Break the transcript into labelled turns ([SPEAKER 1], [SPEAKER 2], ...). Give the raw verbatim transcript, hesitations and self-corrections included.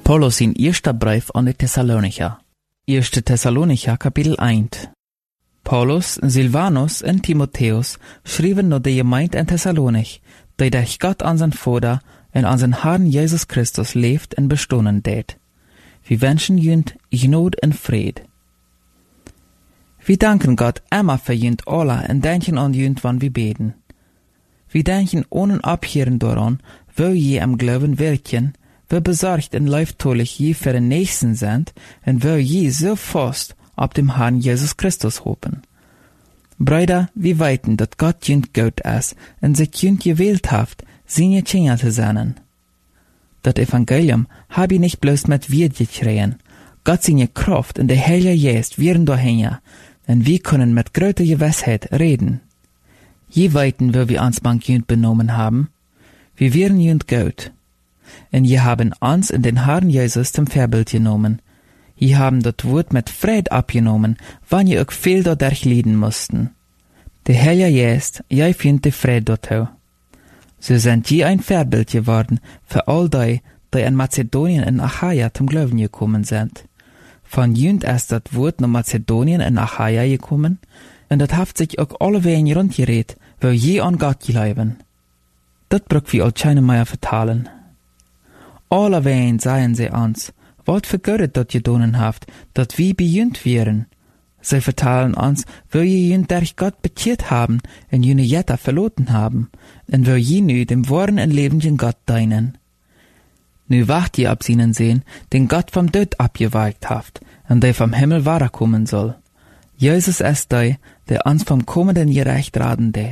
[SPEAKER 1] Paulus sin eerste brief aan de Thessalonicher. Eerste Thessalonicher kapitel eins. Paulus, Silvanus en Timotheus schreven naar de gemeente in Thessalonich, die durch Gott unseren Vater en unseren Herrn Jesus Christus leeft en bestonen deed. Wir wünschen jünd Gnade en Fried. Wir danken Gott immer für jünd alle en denken an jünd, wann wir beten. Wir denken ohne abhören daran, wo je am Glauben wirken, wo besorgt en leiftolig je für den Nächsten sind, en wo je so fast auf dem Herrn Jesus Christus hoffen. Brüder, wir weiten, dass Gott jünd gut ist en sich jünd gewählt haft, seine Kinder zu sein. Das Evangelium hab ich nicht bloß mit Wort gekriegen. Gott seine Kraft und der Heilige Geist wären dahin, und wir können mit großer Gewissheit reden. Je weiten, wo wir uns manch jünd benommen haben, wir wären jünd gut. Und je haben uns in den Herrn Jesus zum Vorbild genommen. Je haben das Wort mit Fried abgenommen, wann je auch viel dadurch leiden mussten. Der Heilige Geist, je findet die Fried dorthin. So sind je ein Vorbild geworden für all die, die in Mazedonien und Achaia zum Glauben gekommen sind. Von jünd ist das Wort nach Mazedonien und Achaia gekommen, und das hat sich auch alle Wegen rundgeredet, wo je an Gott glauben. Das braucht wir auch keine mehr vertalen. Alle Wegen sagen sie uns, was für Gott das gedonen habt, dass wir bei jünd wären. Sie vertalen uns, wo je jünd durch Gott bekehrt haben und jene Jetta verloren haben, und wo je nu dem wahren und lebenden Gott dienen. Nu wacht ihr ab ihnen sehen, den Gott vom Tod abgeweicht habt, und der vom Himmel weiterkommen soll. Jesus ist der, der uns vom kommenden Gerecht raten